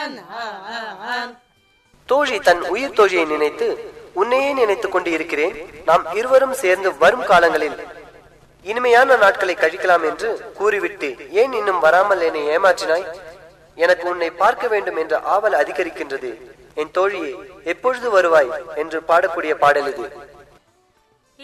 தோழி தன் உயிர் தோழியை நினைத்து, உன்னையே நினைத்துக் கொண்டு இருக்கிறேன். நாம் இருவரும் சேர்ந்து வரும் காலங்களில் இனிமையான நாட்களை கழிக்கலாம் என்று கூறிவிட்டு ஏன் இன்னும் வராமல் என்னை ஏமாற்றினாய்? எனக்கு உன்னை பார்க்க வேண்டும் என்ற ஆவல் அதிகரிக்கின்றது. என் தோழியே, எப்பொழுது வருவாய் என்று பாடக்கூடிய பாடல் இது.